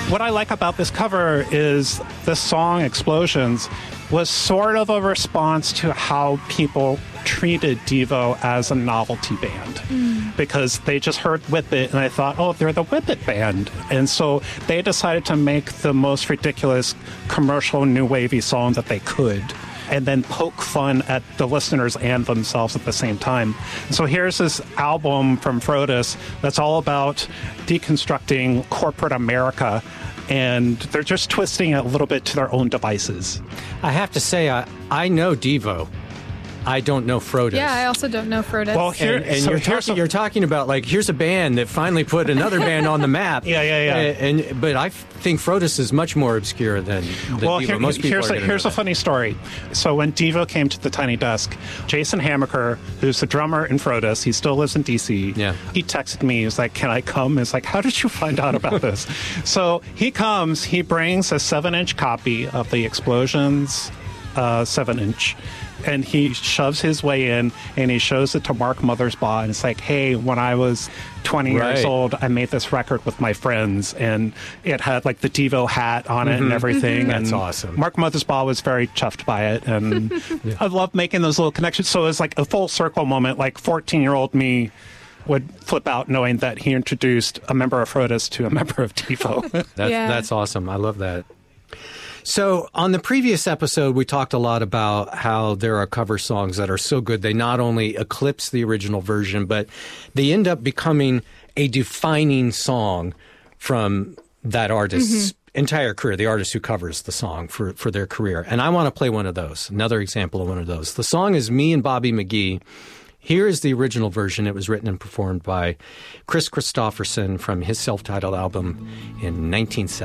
What I like about this cover is this song, Explosions, was sort of a response to how people treated Devo as a novelty band. Because they just heard Whip It and I thought, oh, they're the Whip It band. And so they decided to make the most ridiculous commercial new wavy song that they could, and then poke fun at the listeners and themselves at the same time. So here's this album from Frodis that's all about deconstructing corporate America, and they're just twisting it a little bit to their own devices. I have to say, I know Devo. I don't know Frodis. Yeah, I also don't know Frodis. Well, you're talking about, like, here's a band that finally put another band on the map. Yeah. But I think Frodis is much more obscure than Devo. Most people here's a funny story. So when Devo came to the Tiny Desk, Jason Hammaker, who's the drummer in Frodis, he still lives in D.C., he texted me. He was like, can I come? It's like, how did you find out about this? So he comes, he brings a 7-inch copy of the Explosions 7-inch, and he shoves his way in and he shows it to Mark Mothersbaugh, and it's like, hey, when I was 20 years old, I made this record with my friends, and it had like the Devo hat on it and everything. That's and awesome. Mark Mothersbaugh was very chuffed by it, and I love making those little connections. So it's like a full circle moment. Like 14-year-old me would flip out knowing that he introduced a member of Frodis to a member of Devo. That's awesome. I love that. So on the previous episode, we talked a lot about how there are cover songs that are so good they not only eclipse the original version, but they end up becoming a defining song from that artist's entire career, the artist who covers the song for their career. And I want to play one of those, another example of one of those. The song is Me and Bobby McGee. Here is the original version. It was written and performed by Chris Christopherson from his self-titled album in 1970.